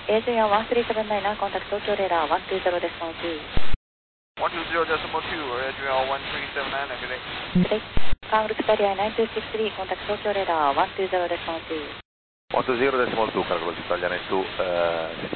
AJ1379, contact Tokyo radar 120 decimal 2. 120 decimal 2, AJ1379, good day. Good day. Congress Carrier 9263, contact Tokyo radar 120 decimal 2. 120 decimal 2, Cargo Italia 9263.